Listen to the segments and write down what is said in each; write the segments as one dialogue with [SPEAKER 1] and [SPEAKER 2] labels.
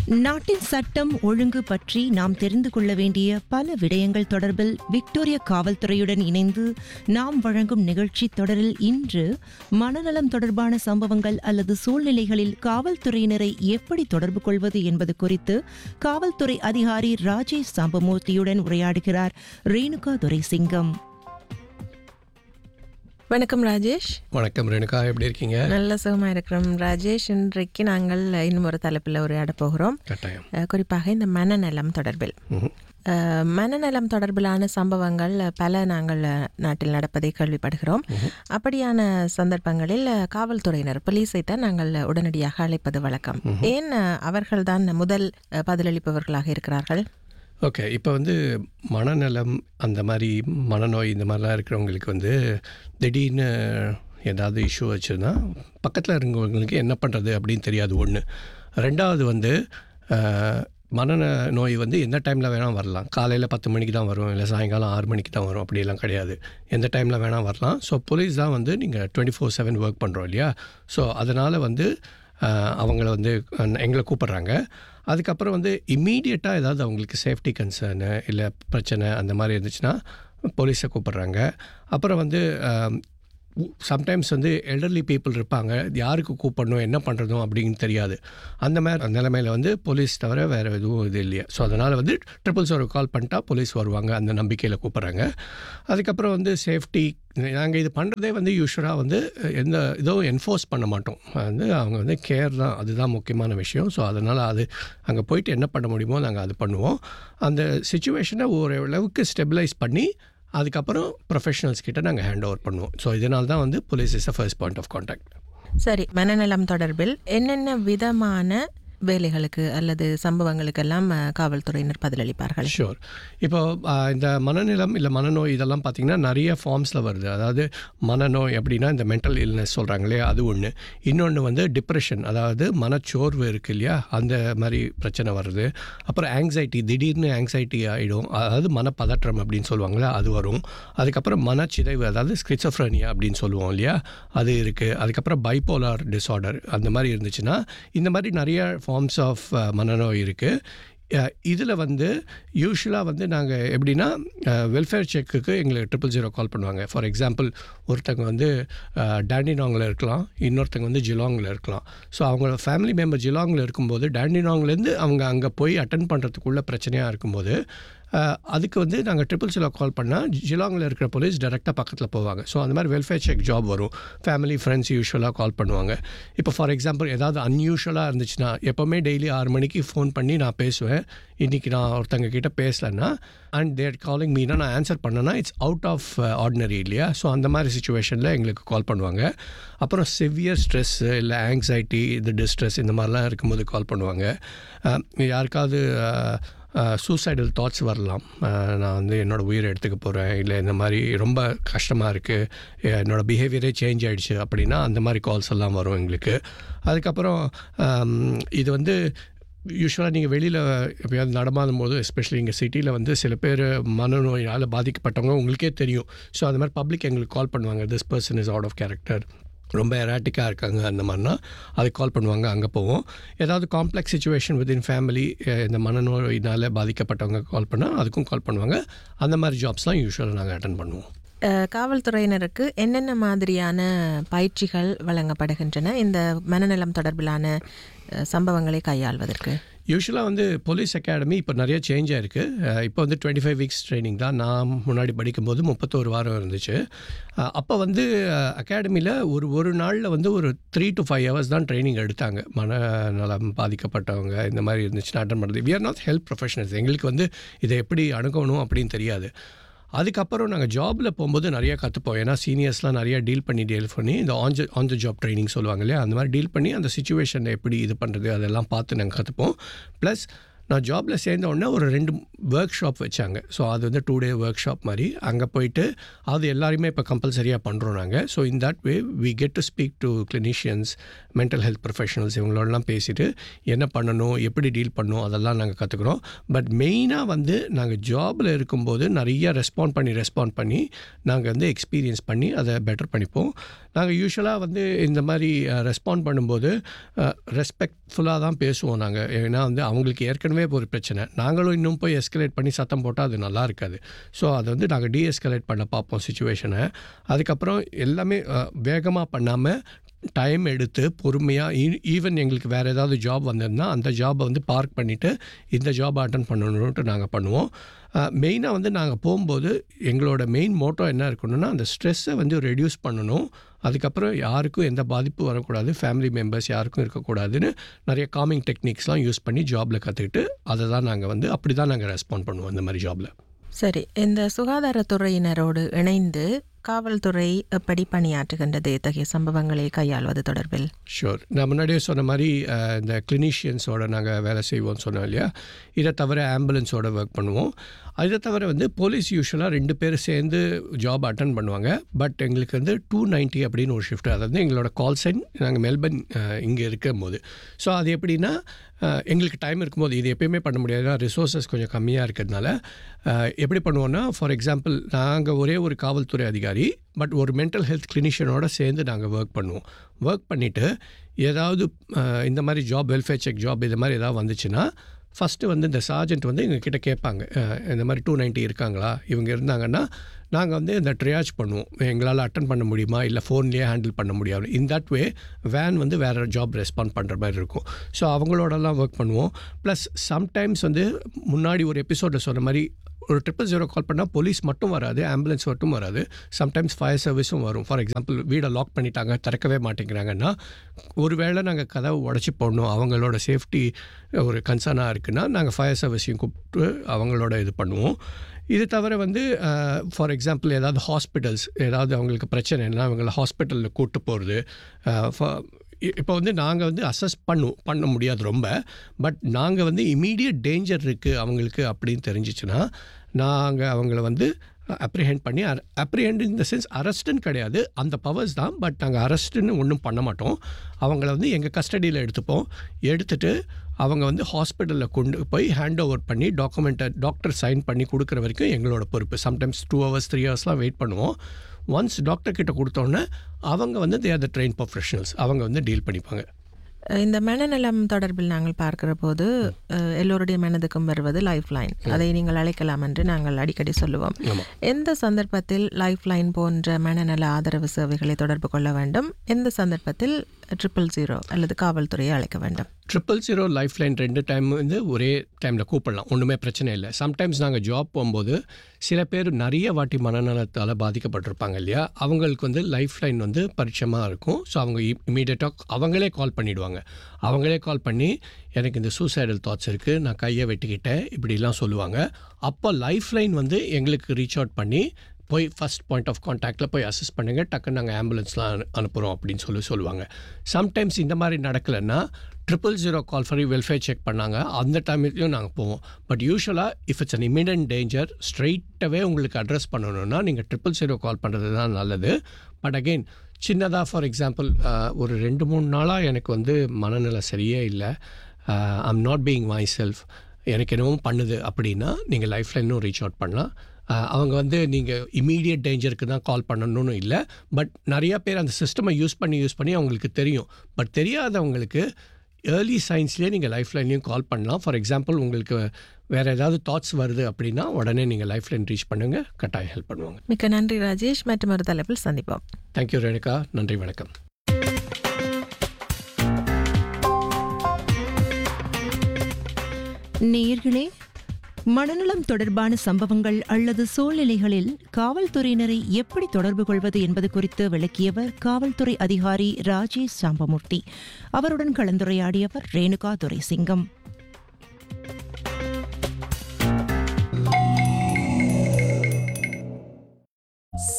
[SPEAKER 1] நாட்டின் சட்டம் ஒழுங்கு பற்றி நாம் தெரிந்து கொள்ள வேண்டிய பல விடயங்கள் தொடர்பில் விக்டோரியா காவல்துறையுடன் இணைந்து நாம் வழங்கும் நிகழ்ச்சி தொடரில் இன்று மனநலம் தொடர்பான சம்பவங்கள் அல்லது சூழ்நிலைகளில் காவல்துறையினரை எப்படி தொடர்பு கொள்வது என்பது குறித்து காவல்துறை அதிகாரி ராஜேஷ் சாம்பமூர்த்தியுடன் உரையாடுகிறார் ரேணுகா துரைசிங்கம்.
[SPEAKER 2] வணக்கம் ராஜேஷ்.
[SPEAKER 3] வணக்கம் ரேணுகா, எப்படி இருக்கீங்க?
[SPEAKER 2] நல்ல சுகமாக இருக்கிறோம் ராஜேஷ். இன்றைக்கு நாங்கள் இன்னும் ஒரு தலைப்பில் உரையாட போகிறோம்.
[SPEAKER 3] கட்டாயம்.
[SPEAKER 2] குறிப்பாக இந்த மனநலம் தொடர்பில். மனநலம் தொடர்பிலான சம்பவங்கள் பல நாங்கள் நாட்டில் நடப்பதை கேள்விப்படுகிறோம். அப்படியான சந்தர்ப்பங்களில் காவல்துறையினர், போலீஸை தான் நாங்கள் உடனடியாக அழைப்பது வழக்கம். ஏன் அவர்கள்தான் முதல் பதிலளிப்பவர்களாக இருக்கிறார்கள்?
[SPEAKER 3] ஓகே, இப்போ மனநலம், அந்த மாதிரி மனநோய் இந்த மாதிரிலாம் இருக்கிறவங்களுக்கு திடீர்னு ஏதாவது இஷ்யூ வச்சுருந்தா பக்கத்தில் இருக்கிறவங்களுக்கு என்ன பண்ணுறது அப்படின்னு தெரியாது. ஒன்று. ரெண்டாவது மனநோய் எந்த டைமில் வேணால் வரலாம். காலையில் 10 மணிக்கு தான் வரும், இல்லை சாயங்காலம் 6 மணிக்கு தான் வரும், அப்படியெல்லாம் கிடையாது. எந்த டைமில் வேணால் வரலாம். ஸோ போலீஸ் தான் நீங்கள் 24/7 ஒர்க் பண்ணுறோம் இல்லையா? ஸோ அதனால் அவங்கள எங்களை கூப்பிட்றாங்க. அதுக்கப்புறம் இம்மீடியட்டாக ஏதாவது அவங்களுக்கு சேஃப்டி கன்சர்னு இல்லை பிரச்சனை அந்த மாதிரி இருந்துச்சுன்னா போலீஸை கூப்பிட்றாங்க. அப்புறம் சம்டைம்ஸ் எல்டர்லி பீப்புள் இருப்பாங்க, யாருக்கு கூப்பிடணும் என்ன பண்ணுறதும் அப்படின்னு தெரியாது. அந்த மாதிரி நிலைமையில் போலீஸ் தவிர வேறு எதுவும் இது இல்லையா. ஸோ அதனால் 000 கால் பண்ணிட்டா போலீஸ் வருவாங்க, அந்த நம்பிக்கையில் கூப்பிட்றாங்க. அதுக்கப்புறம் சேஃப்டி நாங்கள் இது பண்ணுறதே யூஸ்வலாக எந்த இதுவும் என்ஃபோர்ஸ் பண்ண மாட்டோம். அவங்க கேர் தான், அதுதான் முக்கியமான விஷயம். ஸோ அதனால் அங்கே போயிட்டு என்ன பண்ண முடியுமோ நாங்கள் அது பண்ணுவோம். அந்த சிச்சுவேஷனை ஓரளவுக்கு ஸ்டெபிலைஸ் பண்ணி அதுக்கப்புறம் ப்ரொஃபஷனல்ஸ் கிட்ட நாங்கள் ஹேண்ட் ஓவர் பண்ணுவோம். ஸோ இதனால தான் police is first point of contact.
[SPEAKER 2] சரி, மனநலம் தொடர்பில் என்னென்ன விதமான வேலைகளுக்கு அல்லது சம்பவங்களுக்கெல்லாம் காவல்துறையினர் பதிலளிப்பார்கள்?
[SPEAKER 3] ஷூர். இப்போ இந்த மனநலம் இல்லை மனநோய் இதெல்லாம் பார்த்திங்கன்னா நிறைய ஃபார்ம்ஸில் வருது. அதாவது மனநோய் அப்படின்னா இந்த மென்டல் இல்னஸ் சொல்கிறாங்களே, அது ஒன்று. இன்னொன்று டிப்ரெஷன், அதாவது மனச்சோர்வு இருக்குது இல்லையா, அந்த மாதிரி பிரச்சனை வருது. அப்புறம் ஆங்ஸைட்டி, திடீர்னு ஆங்ஸைட்டி ஆகிடும், அதாவது மனப்பதற்றம் அப்படின்னு சொல்லுவாங்களே, அது வரும். அதுக்கப்புறம் மனச்சிதைவு, அதாவது ஸ்கிசோஃப்ரெனியா அப்படின்னு சொல்லுவோம் இல்லையா, அது இருக்குது. அதுக்கப்புறம் பைபோலார் டிஸார்டர் அந்த மாதிரி இருந்துச்சுன்னா இந்த மாதிரி நிறைய ஃபார்ம்ஸ் ஆஃப் மனநோய் இருக்குது. இதில் யூஸ்வலாக நாங்கள் எப்படின்னா வெல்ஃபேர் செக்குக்கு எங்களுக்கு 000 கால் பண்ணுவாங்க. ஃபார் எக்ஸாம்பிள், ஒருத்தங்க டாண்டினாங்கில் இருக்கலாம், இன்னொருத்தங்க ஜிலாங்கில் இருக்கலாம். ஸோ அவங்களோட ஃபேமிலி மெம்பர் ஜிலாங்கில் இருக்கும்போது டாண்டினாங்லேருந்து அவங்க அங்கே போய் அட்டன் பண்ணுறதுக்குள்ள பிரச்சனையாக இருக்கும்போது அதுக்கு நாங்கள் 000 கால் பண்ணால் ஜிலாங்கில் இருக்கிற போலீஸ் டைரெக்டாக பக்கத்தில் போவாங்க. ஸோ அந்த மாதிரி வெல்ஃபேர் செக் ஜாப் வரும். ஃபேமிலி ஃப்ரெண்ட்ஸ் யூஸ்வலாக கால் பண்ணுவாங்க. இப்போ ஃபார் எக்ஸாம்பிள் ஏதாவது அன்யூஷுவலாக இருந்துச்சுன்னா, எப்போவுமே டெய்லி 6 மணிக்கு ஃபோன் பண்ணி நான் பேசுவேன். இன்றைக்கி நான் ஒருத்தங்க கிட்டே பேசலைன்னா அண்ட் தேர் காலிங் மீனா நான் ஆன்சர் பண்ணேன்னா இட்ஸ் அவுட் ஆஃப் ஆர்டினரி இல்லையா. ஸோ அந்த மாதிரி சுச்சுவேஷனில் எங்களுக்கு கால் பண்ணுவாங்க. அப்புறம் சிவியர் ஸ்ட்ரெஸ்ஸு இல்லை ஆங்ஸைட்டி, இந்த டிஸ்ட்ரெஸ் இந்த மாதிரிலாம் இருக்கும்போது கால் பண்ணுவாங்க. யாருக்காவது சூசைடல் தாட்ஸ் வரலாம். நான் என்னோடய உயிரை எடுத்துக்க போகிறேன், இல்லை இந்த மாதிரி ரொம்ப கஷ்டமாக இருக்குது, என்னோடய பிஹேவியரே சேஞ்ச் ஆகிடுச்சு அப்படின்னா அந்த மாதிரி கால்ஸ் எல்லாம் வரும் எங்களுக்கு. அதுக்கப்புறம் இது யூஸ்வலாக நீங்கள் வெளியில் எப்போயாவது நடமாடும் போது, எஸ்பெஷலி இங்கே சிட்டியில் சில பேர் மனநோயால் பாதிக்கப்பட்டவங்க உங்களுக்கே தெரியும். ஸோ அந்த மாதிரி பப்ளிக் எங்களுக்கு கால் பண்ணுவாங்க, this person is out of character, ரொம்ப எராட்டிக்காக இருக்காங்க, அந்த மாதிரினா அதுக்கு கால் பண்ணுவாங்க. அங்கே போவோம். ஏதாவது காம்ப்ளெக்ஸ் சுச்சுவேஷன் வித்தின் ஃபேமிலி, இந்த மனநோயினால் பாதிக்கப்பட்டவங்க கால் பண்ணால் அதுக்கும் கால் பண்ணுவாங்க. அந்த மாதிரி ஜாப்ஸ்லாம் யூஸ்வலாக நாங்கள் அட்டன் பண்ணுவோம்.
[SPEAKER 2] காவல்துறையினருக்கு என்னென்ன மாதிரியான பயிற்சிகள் வழங்கப்படுகின்றன இந்த மனநலம் தொடர்பிலான சம்பவங்களை கையாள்வதற்கு?
[SPEAKER 3] யூஸ்வலாக போலீஸ் அகாடமி இப்போ நிறைய சேஞ்ச் ஆகிருக்கு. இப்போ 25 வீக்ஸ் ட்ரைனிங் தான். நான் முன்னாடி படிக்கும்போது 31 வாரம் இருந்துச்சு. அப்போ அகாடமியில் ஒரு நாளில் ஒரு 3 to 5 hours தான் ட்ரைனிங் எடுத்தாங்க. மனநலம் பாதிக்கப்பட்டவங்க இந்த மாதிரி இருந்துச்சுன்னா அட்டன் பண்ணுறது. We are not health professionals. எங்களுக்கு இதை எப்படி அணுகணும் அப்படின்னு தெரியாது. அதுக்கப்புறம் நாங்கள் ஜாபில் போகும்போது நிறையா கற்றுப்போம். ஏன்னா சீனியர்ஸ்லாம் நிறையா டீல் பண்ணி இந்த ஆன் த ஜாப் ட்ரைனிங் சொல்லுவாங்க இல்லையா, அந்த மாதிரி டீல் பண்ணி அந்த சிச்சுவேஷனை எப்படி இது பண்ணுறது அதெல்லாம் பார்த்து நாங்கள் கற்றுப்போம். ப்ளஸ் நான் ஜாபில் சேர்ந்த உடனே ஒரு 2 ஒர்க் ஷாப் வச்சாங்க. ஸோ அது வந்து 2 டே ஒர்க் ஷாப் மாதிரி. அங்கே போயிட்டு அது எல்லாருமே இப்போ கம்பல்சரியாக பண்ணுறோம் நாங்கள். So in that way we get to speak to கிளினிஷியன்ஸ், mental health professionals, இவங்களோடலாம் பேசிட்டு என்ன பண்ணணும், எப்படி டீல் பண்ணணும் அதெல்லாம் நாங்கள் கற்றுக்குறோம். பட் மெயினாக வந்து நாங்கள் ஜாபில் இருக்கும்போது நிறைய ரெஸ்பாண்ட் பண்ணி நாங்கள் வந்து எக்ஸ்பீரியன்ஸ் பண்ணி அதை பெட்டர் பண்ணிப்போம். நாங்கள் யூஸ்வலாக வந்து இந்த மாதிரி ரெஸ்பாண்ட் பண்ணும்போது ரெஸ்பெக்ட்ஃபுல்லாக தான் பேசுவோம் நாங்கள். ஏன்னா வந்து அவங்களுக்கு ஏற்கனவே ஒரு பிரச்சனை, நாங்களும் இன்னும் போய் எஸ்கலேட் பண்ணி சத்தம் போட்டால் அது நல்லா இருக்காது. ஸோ அதை வந்து நாங்கள் டீஎஸ்கலேட் பண்ண பார்ப்போம் சுச்சுவேஷனை. அதுக்கப்புறம் எல்லாமே வேகமாக பண்ணாமல் டைம் எடுத்து பொறுமையாக, ஈவன் எங்களுக்கு வேறு ஏதாவது ஜாப் வந்ததுன்னா அந்த ஜாபை வந்து பார்க் பண்ணிவிட்டு இந்த ஜாப் அட்டன் பண்ணணுன்ட்டு நாங்கள் பண்ணுவோம். மெயினாக வந்து நாங்கள் போகும்போது எங்களோட மெயின் மோட்டோ என்ன இருக்கணும்னா, அந்த ஸ்ட்ரெஸ்ஸை வந்து ரெடியூஸ் பண்ணணும். அதுக்கப்புறம் யாருக்கும் எந்த பாதிப்பு வரக்கூடாது, ஃபேமிலி மெம்பர்ஸ் யாருக்கும் இருக்கக்கூடாதுன்னு நிறைய காமிங் டெக்னிக்ஸ்லாம் யூஸ் பண்ணி ஜாபில் கற்றுக்கிட்டு அதை தான் நாங்கள் வந்து அப்படி தான் நாங்கள் ரெஸ்பாண்ட் பண்ணுவோம் இந்த மாதிரி ஜாபில்.
[SPEAKER 2] சரி, இந்த சுகாதாரத்துறையினரோடு இணைந்து காவல்துறை எப்படி பணியாற்றுகின்றது இத்தகைய சம்பவங்களை கையாள்வது தொடர்பில்?
[SPEAKER 3] ஷூர். நான் முன்னாடியே சொன்ன மாதிரி இந்த கிளினிஷியன்ஸோட நாங்கள் வேலை செய்வோம்னு சொன்னோம் இல்லையா. இதை தவிர ஆம்புலன்ஸோட ஒர்க் பண்ணுவோம். அதை தவிர வந்து போலீஸ் யூஸ்வலாக 2 பேர் சேர்ந்து ஜாப் அட்டன் பண்ணுவாங்க. பட் எங்களுக்கு வந்து 290 அப்படின்னு ஒரு ஷிஃப்ட், அதாவது எங்களோட கால் சைன் நாங்கள் மெல்பர்ன் இங்கே இருக்கும் போது. ஸோ அது எப்படின்னா, எங்களுக்கு டைம் இருக்கும்போது இது எப்பயுமே பண்ண முடியாது, ரிசோர்ஸஸ் கொஞ்சம் கம்மியாக இருக்கிறதுனால எப்படி பண்ணுவோன்னா, ஃபார் எக்ஸாம்பிள் நாங்கள் ஒரே ஒரு காவல்துறை அதிகாரி பட் ஒரு மென்டல் ஹெல்த் கிளினிஷியனோட சேர்ந்து நாங்கள் ஒர்க் பண்ணுவோம். ஒர்க் பண்ணிவிட்டு ஏதாவது இந்த மாதிரி ஜாப், வெல்ஃபேர் செக் ஜாப் இது மாதிரி ஏதாவது வந்துச்சுன்னா ஃபஸ்ட்டு வந்து இந்த சார்ஜென்ட் வந்து எங்ககிட்ட கேட்பாங்க, இந்த மாதிரி 290 இருக்காங்களா, இவங்க இருந்தாங்கன்னா நாங்கள் வந்து இந்த ட்ரியாஜ் பண்ணுவோம், எங்களால் அட்டன் பண்ண முடியுமா இல்லை ஃபோன்லேயே ஹேண்டில் பண்ண முடியாது. இன் தட் வே வேன் வந்து வேறு ஜாப் ரெஸ்பாண்ட் பண்ணுற மாதிரி இருக்கும். ஸோ அவங்களோடலாம் ஒர்க் பண்ணுவோம். ப்ளஸ் சம்டைம்ஸ் வந்து முன்னாடி ஒரு எபிசோடில் சொன்ன மாதிரி ஒரு 000 கால் பண்ணால் போலீஸ் மட்டும் வராது, ஆம்புலன்ஸ் மட்டும் வராது, சம்டைம்ஸ் ஃபயர் சர்வீஸும் வரும். ஃபார் எக்ஸாம்பிள் வீடை லாக் பண்ணிட்டாங்க, திறக்கவே மாட்டேங்கிறாங்கன்னா, ஒரு வேளை நாங்கள் கதவை உடச்சி போடணும், அவங்களோட சேஃப்டி ஒரு கன்சர்னாக இருக்குன்னா நாங்கள் ஃபயர் சர்வீஸையும் கூப்பிட்டு அவங்களோட இது பண்ணுவோம். இது தவிர வந்து ஃபார் எக்ஸாம்பிள் ஏதாவது ஹாஸ்பிட்டல்ஸ், ஏதாவது அவங்களுக்கு பிரச்சனைனா அவங்கள ஹாஸ்பிட்டலில் கூப்பிட்டு போகிறது. இப்போ வந்து நாங்கள் வந்து அசஸ் பண்ண முடியாது ரொம்ப, பட் நாங்கள் வந்து இமீடியட் டேஞ்சர் இருக்குது அவங்களுக்கு அப்படின்னு தெரிஞ்சிச்சுன்னா நாங்கள் அவங்கள வந்து அப்ரிஹெண்ட் பண்ணி, அப்ரிஹெண்ட் இன் த சென்ஸ் அரெஸ்ட்டுன்னு கிடையாது, அந்த பவர்ஸ் தான், பட் நாங்கள் அரெஸ்ட்டுன்னு ஒன்றும் பண்ண மாட்டோம். அவங்கள வந்து எங்கள் கஸ்டடியில் எடுத்துகிட்டு அவங்க வந்து ஹாஸ்பிட்டலில் கொண்டு போய் ஹேண்ட் ஓவர் பண்ணி டாக்டர் சைன் பண்ணி கொடுக்குற வரைக்கும் எங்களோட பொறுப்பு. சம்டைம்ஸ் 2 hours 3 hours வெயிட் பண்ணுவோம். ஒன்ஸ் டாக்டர் கிட்ட கொடுத்தோன்னே அவங்க வந்து they are the train professionals, அவங்க வந்து டீல் பண்ணிப்பாங்க.
[SPEAKER 2] இந்த மனநலம் தொடர்பில் நாங்கள் பார்க்கிற போது எல்லோருடைய மனதுக்கும் வருவது லைஃப் லைன், அதை நீங்கள் அழைக்கலாம் என்று நாங்கள் அடிக்கடி சொல்லுவோம். எந்த சந்தர்ப்பத்தில் லைஃப் லைன் போன்ற மனநல ஆதரவு சேவைகளை தொடர்பு கொள்ள வேண்டும், எந்த சந்தர்ப்பத்தில் 000 அல்லது காவல்துறையை அழைக்க வேண்டும்?
[SPEAKER 3] 000 லைஃப் லைன் 2 டைம் வந்து ஒரே டைமில் கூப்பிடலாம், ஒன்றுமே பிரச்சனை இல்லை. சம்டைம்ஸ் நாங்கள் ஜாப் போகும்போது சில பேர் நிறைய வாட்டி மனநலத்தால் பாதிக்கப்பட்டிருப்பாங்க இல்லையா, அவங்களுக்கு வந்து லைஃப் லைன் வந்து பரிச்சயமாக இருக்கும். ஸோ அவங்க இமீடியட்டாக அவங்களே கால் பண்ணிவிடுவாங்க. அவங்களே கால் பண்ணி எனக்கு இந்த சூசைடல் தாட்ஸ் இருக்குது, நான் கையை வெட்டிக்கிட்டேன், இப்படிலாம் சொல்லுவாங்க. அப்போ லைஃப் லைன் வந்து எங்களுக்கு ரீச் அவுட் பண்ணி போய் ஃபஸ்ட் பாயிண்ட் ஆஃப் கான்டாக்டில் போய் அசஸ் பண்ணுங்கள், டக்குன்னு நாங்கள் ஆம்புலன்ஸ்லாம் அனுப்புகிறோம் அப்படின்னு சொல்லுவாங்க. சம்டைம்ஸ் இந்த மாதிரி நடக்கலைன்னா 000 கால் பண்ணி வெல்ஃபேர் செக் பண்ணாங்க, அந்த டைம்லையும் நாங்கள் போவோம். பட் யூஸ்வலாக இஃப் இட்ஸ் அன் இமிடியன்ட் டேஞ்சர் ஸ்ட்ரெயிட்டாகவே உங்களுக்கு அட்ரஸ் பண்ணணுன்னா நீங்கள் 000 கால் பண்ணுறது தான் நல்லது. பட் அகெயின் சின்னதாக ஃபார் எக்ஸாம்பிள் ஒரு 2-3 நாளாக எனக்கு வந்து மனநிலை சரியே இல்லை, I'm not being my self, எனக்கு என்னவோ பண்ணுது அப்படின்னா நீங்கள் லைஃப் லைனும் ரீச் அவுட் பண்ணலாம். அவங்க வந்து நீங்கள் இமீடியட் டேஞ்சருக்கு தான் கால் பண்ணணும்னு இல்லை, பட் நிறையா பேர் அந்த சிஸ்டமை யூஸ் பண்ணி அவங்களுக்கு தெரியும். பட் தெரியாதவங்களுக்கு ஏர்லி சைன்ஸ்லேயே நீங்கள் லைஃப் லைன்லேயும் கால் பண்ணலாம். ஃபார் எக்ஸாம்பிள் உங்களுக்கு வேறு ஏதாவது தாட்ஸ் வருது அப்படின்னா உடனே நீங்கள் லைஃப் லைன் ரீச் பண்ணுங்கள், கட்டாயம் ஹெல்ப் பண்ணுவாங்க.
[SPEAKER 2] மிக்க நன்றி ராஜேஷ், மற்றும் ஒரு தலைப்பில் சந்திப்போம்.
[SPEAKER 3] தேங்க்யூ ரேணுகா, நன்றி, வணக்கம்.
[SPEAKER 1] நேயர்களே, மனநலம் தொடர்பான சம்பவங்கள் அல்லது சூழ்நிலைகளில் காவல்துறையினரை எப்படி தொடர்பு கொள்வது என்பது குறித்து விளக்கியவர் காவல்துறை அதிகாரி ராஜேஷ் சாம்பமூர்த்தி. அவருடன் கலந்துரையாடியவர் Renuka Thuraisingam.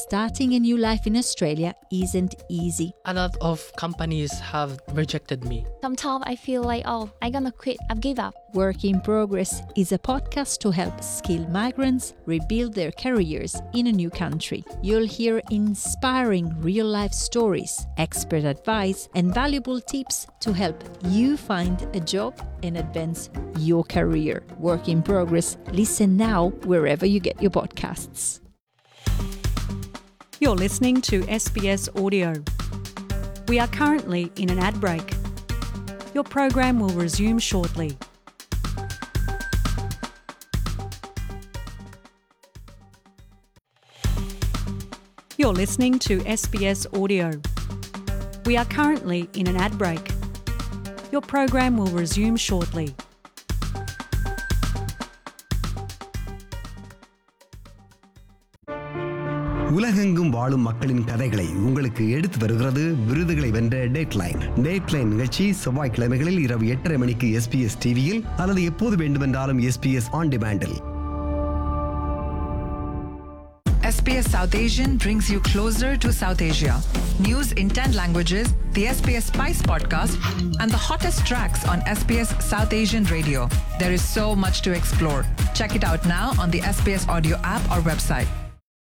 [SPEAKER 4] starting a new life in Australia isn't easy.
[SPEAKER 5] A lot of companies have rejected me.
[SPEAKER 6] Sometimes I feel like, I'm gonna quit, I've give up.
[SPEAKER 4] Work in Progress is a podcast to help skilled migrants rebuild their careers in a new country. You'll hear inspiring real-life stories, expert advice, and valuable tips to help you find a job and advance your career. Work in Progress. Listen now wherever you get your podcasts.
[SPEAKER 7] You're listening to SBS Audio. We are currently in an ad break. Your program will resume shortly. You're listening to SBS Audio. We are currently in an ad break. Your program will resume shortly.
[SPEAKER 8] உலகெங்கும் வாழும் மக்களின் கதைகளை உங்களுக்கு எடுத்து வருகிறது விருதுகளை வென்ற deadline. Deadline நிகழ்ச்சி செவ்வாய்க்கிழமைகளில் இரவு 8:30 மணிக்கு SBS டிவியில் அல்லது எப்போது வேண்டுமென்றாலும் SBS on டிமாண்டில்.
[SPEAKER 9] SBS South Asian brings you closer to South Asia. News in 10 languages, the SBS Spice podcast, and the hottest tracks on SBS South Asian radio. There is so much to explore. Check it out now on the SBS audio app or website.